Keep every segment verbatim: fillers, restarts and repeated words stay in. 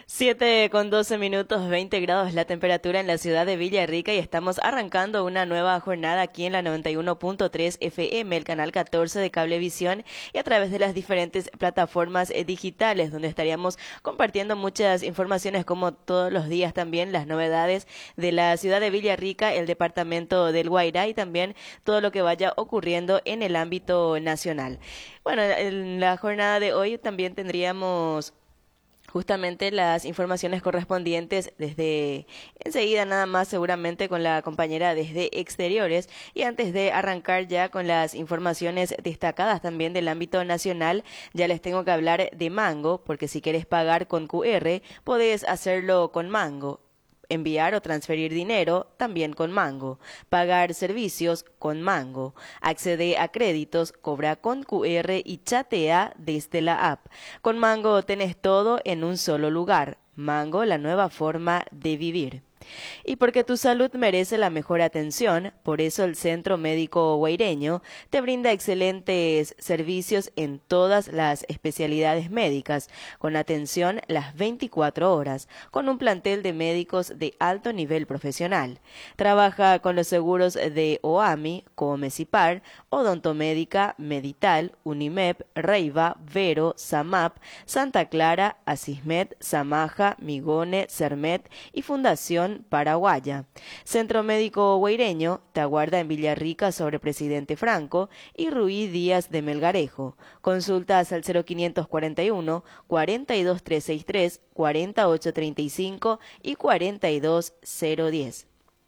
Siete con doce minutos, veinte grados la temperatura en la ciudad de Villarrica y estamos arrancando una nueva jornada aquí en la noventa y uno punto tres F M, el canal catorce de Cablevisión y a través de las diferentes plataformas eh, digitales donde estaríamos compartiendo muchas informaciones como todos los días también las novedades de la ciudad de Villarrica, el departamento del Guairá y también todo lo que vaya ocurriendo en el ámbito nacional. Bueno, en la jornada de hoy también tendríamos justamente las informaciones correspondientes desde enseguida nada más seguramente con la compañera desde exteriores y antes de arrancar ya con las informaciones destacadas también del ámbito nacional ya les tengo que hablar de Mango porque si quieres pagar con Q R podés hacerlo con Mango. Enviar o transferir dinero también con Mango. Pagar servicios con Mango. Accede a créditos, cobra con Q R y chatea desde la app. Con Mango tenés todo en un solo lugar. Mango, la nueva forma de vivir. Y porque tu salud merece la mejor atención, por eso el Centro Médico Guaireño te brinda excelentes servicios en todas las especialidades médicas, con atención las veinticuatro horas, con un plantel de médicos de alto nivel profesional. Trabaja con los seguros de O A M I, Comecipar, Odontomédica, Medital, Unimep, Reiva, Vero, Samap, Santa Clara, Asismed, Samaja, Migone, Cermet y Fundación Paraguaya. Centro Médico Guaireño te aguarda en Villarrica sobre Presidente Franco y Ruí Díaz de Melgarejo. Consultas al cero quinientos cuarenta y uno, cuarenta y dos trescientos sesenta y tres, cuarenta y ocho treinta y cinco y cuarenta y dos cero diez.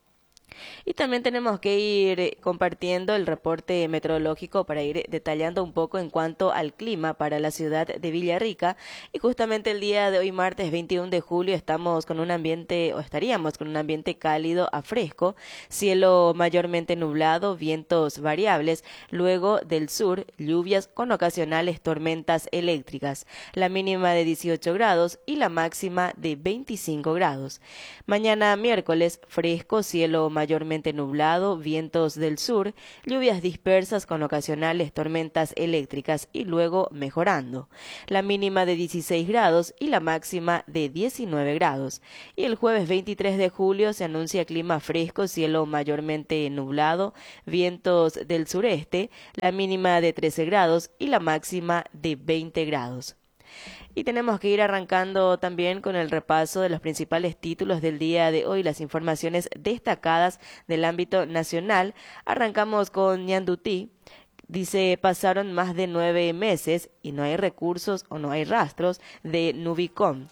Y también tenemos que ir compartiendo el reporte meteorológico para ir detallando un poco en cuanto al clima para la ciudad de Villarrica. Y justamente el día de hoy, martes veintiuno de julio, estamos con un ambiente, o estaríamos con un ambiente cálido a fresco, cielo mayormente nublado, vientos variables, luego del sur, lluvias con ocasionales tormentas eléctricas, la mínima de dieciocho grados y la máxima de veinticinco grados. Mañana miércoles, fresco, cielo mayormente mayormente nublado, vientos del sur, lluvias dispersas con ocasionales tormentas eléctricas y luego mejorando. La mínima de dieciséis grados y la máxima de diecinueve grados. Y el jueves veintitrés de julio se anuncia clima fresco, cielo mayormente nublado, vientos del sureste, la mínima de trece grados y la máxima de veinte grados. Y tenemos que ir arrancando también con el repaso de los principales títulos del día de hoy, las informaciones destacadas del ámbito nacional. Arrancamos con Ñandutí. Dice, pasaron más de nueve meses y no hay recursos o no hay rastros de Nubicom.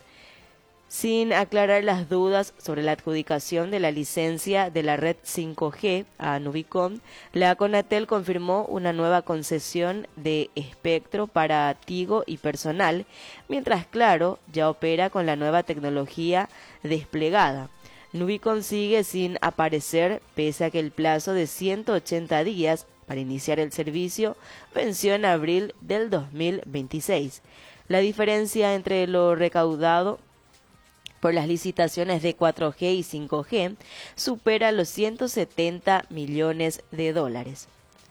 Sin aclarar las dudas sobre la adjudicación de la licencia de la red cinco G a Nubicom, la Conatel confirmó una nueva concesión de espectro para Tigo y Personal, mientras Claro ya opera con la nueva tecnología desplegada. Nubicom sigue sin aparecer pese a que el plazo de ciento ochenta días para iniciar el servicio venció en abril del dos mil veintiséis. La diferencia entre lo recaudado por las licitaciones de cuatro G y cinco G supera los ciento setenta millones de dólares.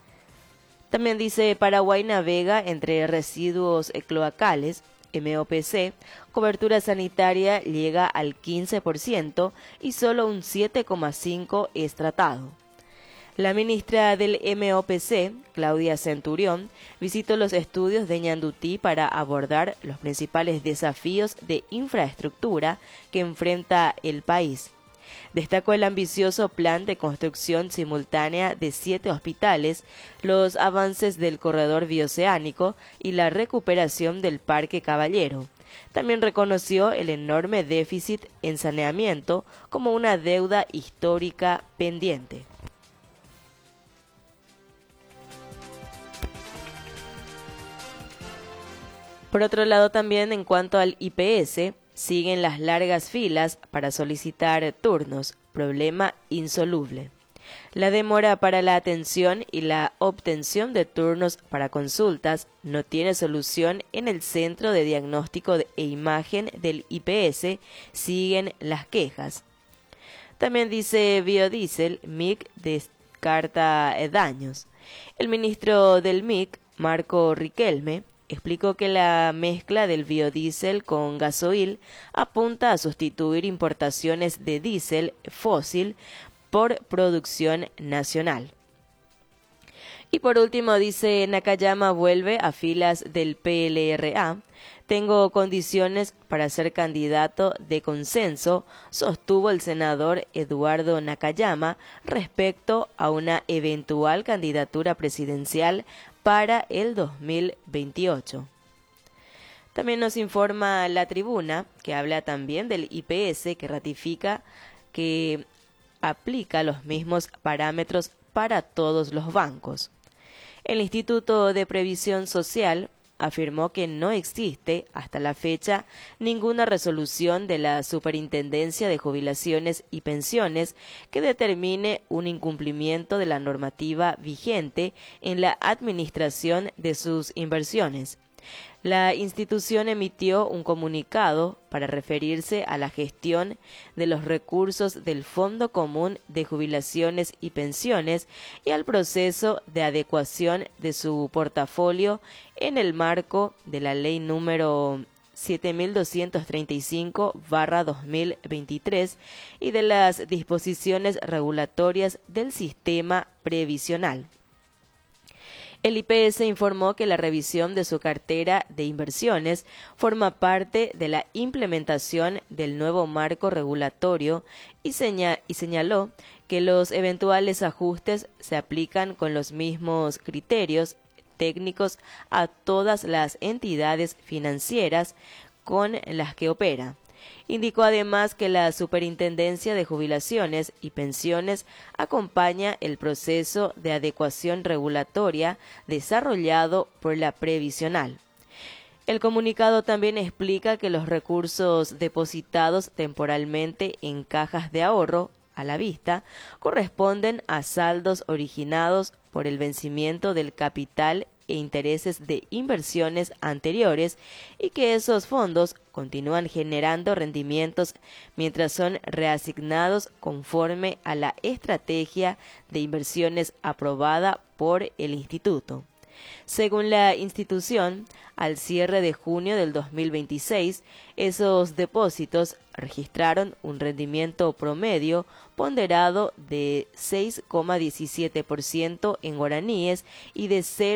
También dice Paraguay navega entre residuos cloacales, M O P C, cobertura sanitaria llega al quince por ciento y solo un siete coma cinco por ciento es tratado. La ministra del M O P C, Claudia Centurión, visitó los estudios de Ñandutí para abordar los principales desafíos de infraestructura que enfrenta el país. Destacó el ambicioso plan de construcción simultánea de siete hospitales, los avances del corredor bioceánico y la recuperación del Parque Caballero. También reconoció el enorme déficit en saneamiento como una deuda histórica pendiente. Por otro lado, también en cuanto al I P S, siguen las largas filas para solicitar turnos, problema insoluble. La demora para la atención y la obtención de turnos para consultas no tiene solución en el Centro de Diagnóstico e Imagen del I P S, siguen las quejas. También dice Biodiesel, M I C descarta daños. El ministro del M I C, Marco Riquelme, explicó que la mezcla del biodiesel con gasoil apunta a sustituir importaciones de diésel fósil por producción nacional. Y por último, dice Nakayama vuelve a filas del P L R A. Tengo condiciones para ser candidato de consenso, sostuvo el senador Eduardo Nakayama respecto a una eventual candidatura presidencial para el dos mil veintiocho. También nos informa La Tribuna, que habla también del I P S, que ratifica que aplica los mismos parámetros para todos los bancos. El Instituto de Previsión Social afirmó que no existe, hasta la fecha, ninguna resolución de la Superintendencia de Jubilaciones y Pensiones que determine un incumplimiento de la normativa vigente en la administración de sus inversiones. La institución emitió un comunicado para referirse a la gestión de los recursos del Fondo Común de Jubilaciones y Pensiones y al proceso de adecuación de su portafolio en el marco de la Ley número siete mil doscientos treinta y cinco barra dos mil veintitrés y de las disposiciones regulatorias del sistema previsional. El I P S informó que la revisión de su cartera de inversiones forma parte de la implementación del nuevo marco regulatorio y, seña- y señaló que los eventuales ajustes se aplican con los mismos criterios técnicos a todas las entidades financieras con las que opera. Indicó además que la Superintendencia de Jubilaciones y Pensiones acompaña el proceso de adecuación regulatoria desarrollado por la previsional. El comunicado también explica que los recursos depositados temporalmente en cajas de ahorro a la vista corresponden a saldos originados por el vencimiento del capital e intereses de inversiones anteriores y que esos fondos continúan generando rendimientos mientras son reasignados conforme a la estrategia de inversiones aprobada por el instituto. Según la institución, al cierre de junio del dos mil veintiséis, esos depósitos registraron un rendimiento promedio ponderado de seis coma diecisiete por ciento en guaraníes y de cero